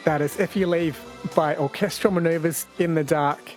That is If You Leave by Orchestral Manoeuvres in the Dark.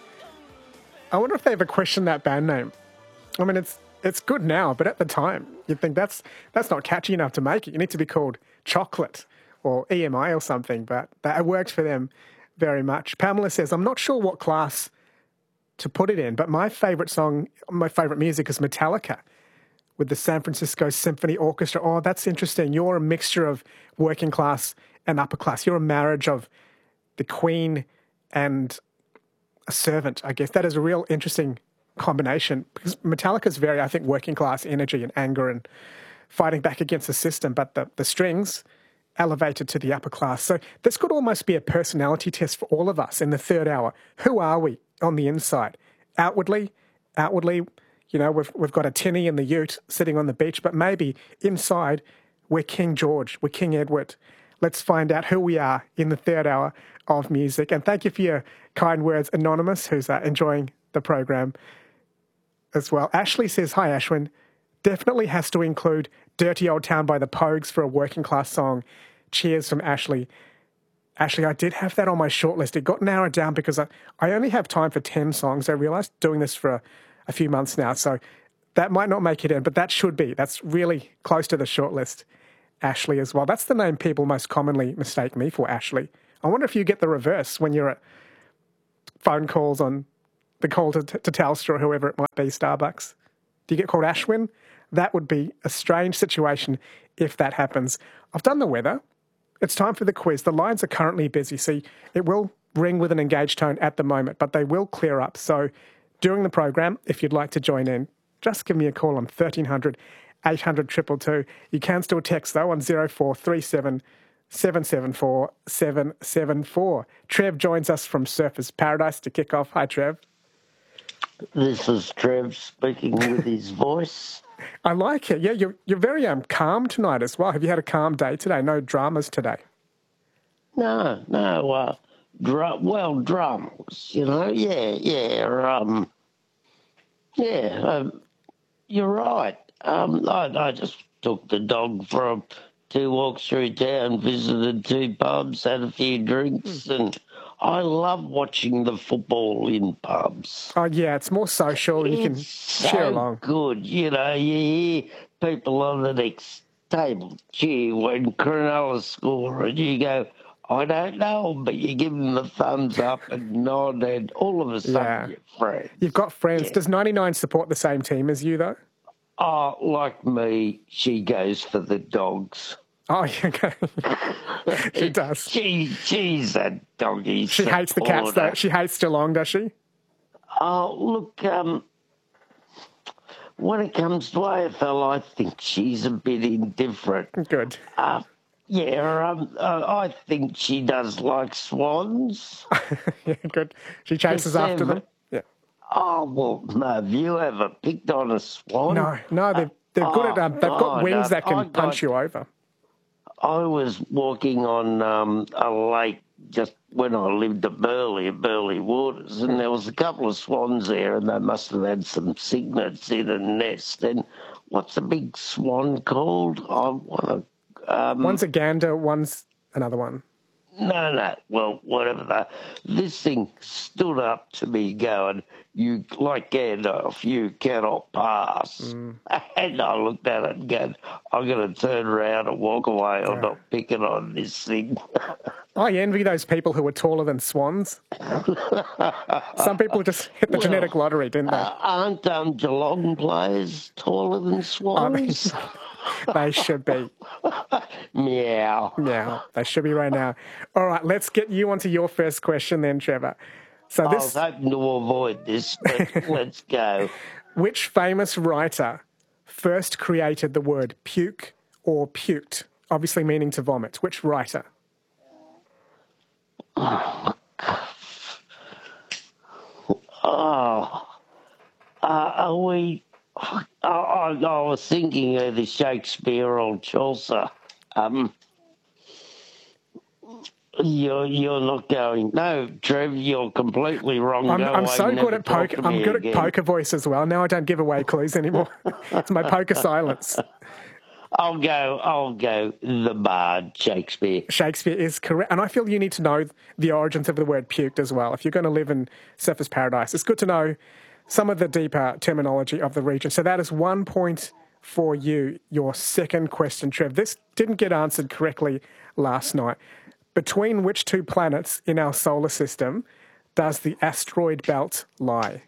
I wonder if they ever questioned that band name. I mean, it's good now, but at the time, you'd think that's not catchy enough to make it. You need to be called Chocolate or EMI or something, but that worked for them very much. Pamela says, I'm not sure what class to put it in, but my favourite music is Metallica with the San Francisco Symphony Orchestra. Oh, that's interesting. You're a mixture of working class and upper class. You're a marriage of the Queen and a servant, I guess. That is a real interesting combination because Metallica's very, I think, working class energy and anger and fighting back against the system, but the strings elevated to the upper class. So this could almost be a personality test for all of us in the third hour. Who are we on the inside? Outwardly, you know, we've got a tinny in the ute sitting on the beach, but maybe inside we're King George, we're King Edward. Let's find out who we are in the third hour of music. And thank you for your kind words, Anonymous, who's enjoying the program as well. Ashley says, hi, Ashwin. Definitely has to include Dirty Old Town by the Pogues for a working class song. Cheers from Ashley. Ashley, I did have that on my shortlist. It got narrowed down because I only have time for 10 songs. I realised doing this for a few months now. So that might not make it in, but that should be. That's really close to the shortlist. Ashley as well. That's the name people most commonly mistake me for, Ashley. I wonder if you get the reverse when you're at phone calls on the call to Telstra or whoever it might be, Starbucks. Do you get called Ashwin? That would be a strange situation if that happens. I've done the weather. It's time for the quiz. The lines are currently busy. See, it will ring with an engaged tone at the moment, but they will clear up. So during the program, if you'd like to join in, just give me a call on 1300 800 222. You can still text, though, on 0437 774 774. Trev joins us from Surfers Paradise to kick off. Hi, Trev. This is Trev speaking with his voice. I like it. Yeah, you're very calm tonight as well. Have you had a calm day today? No dramas today? No. Drums, you know. You're right. I just took the dog for 2 walks through town, visited 2 pubs, had a few drinks, and I love watching the football in pubs. Oh, yeah, it's more social. You can share along. Good, you know, you hear people on the next table cheer when Cronulla score, and you go, I don't know, but you give them the thumbs up and nod, and all of a sudden you're friends. You've got friends. Yeah. Does 99 support the same team as you, though? Oh, like me, she goes for the Dogs. Oh, okay. She does. She's a doggy She hates the Cats, though. She hates Geelong, does she? Oh, look, when it comes to AFL, I think she's a bit indifferent. Good. I think she does like swans. Yeah, good. She chases after them. Yeah. Oh, well, no, have you ever picked on a swan? No, they're good at, they've got wings that can punch you over. I was walking on a lake just when I lived at Burleigh Waters, and there was a couple of swans there, and they must have had some cygnets in a nest. And what's a big swan called? One's a gander, one's another one. No. Well, whatever. This thing stood up to me going, you, like Gandalf, you cannot pass. And I looked at it and go, I'm going to turn around and walk away. I'm not picking on this thing. I envy those people who are taller than swans. Some people just hit the genetic lottery, didn't they? Aren't Geelong players taller than swans? They should be. Meow. They should be right now. All right, let's get you onto your first question then, Trevor. So I was hoping to avoid this, but let's go. Which famous writer first created the word puke or puked, obviously meaning to vomit? Which writer? Are we... I was thinking of the Shakespeare or Chaucer. You're not going. No, Trev, you're completely wrong. I'm so good at poker. I'm good at poker voice as well. Now I don't give away clues anymore. It's my poker silence. I'll go the Bard, Shakespeare. Shakespeare is correct. And I feel you need to know the origins of the word puked as well. If you're going to live in Surfers Paradise, it's good to know some of the deeper terminology of the region. So that is 1 point for you. Your second question, Trev. This didn't get answered correctly last night. Between which two planets in our solar system does the asteroid belt lie?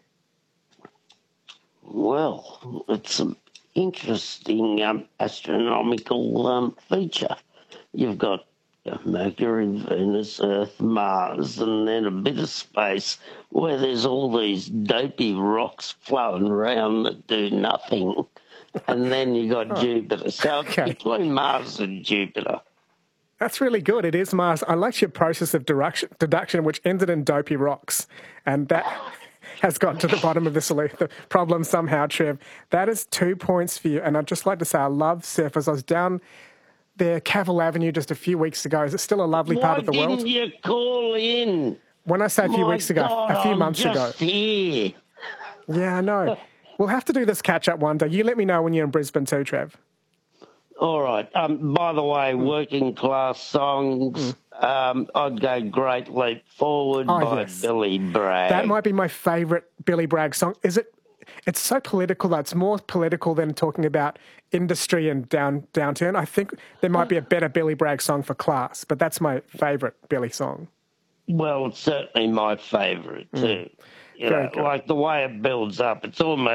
Well, it's an interesting astronomical feature. You've got Mercury, Venus, Earth, Mars, and then a bit of space where there's all these dopey rocks flowing around that do nothing. And then you got Jupiter. So okay. It's between Mars and Jupiter. That's really good. It is Mars. I liked your process of deduction, which ended in dopey rocks. And that has got to the bottom of the problem somehow, Trev. That is 2 points for you. And I'd just like to say I love surfers. I was down there, Cavill Avenue, just a few weeks ago. Is it still a lovely part of the world? Why didn't you call in? When I say a few weeks ago, God, a few months I'm ago. just here. Yeah, I know. We'll have to do this catch-up one day. You let me know when you're in Brisbane too, Trev. All right. By the way, working class songs, I'd go Great Leap Forward by Billy Bragg. That might be my favourite Billy Bragg song. It's so political, though. It's more political than talking about industry and downturn. I think there might be a better Billy Bragg song for class, but that's my favourite Billy song. Well, it's certainly my favourite too. You know, like the way it builds up, it's almost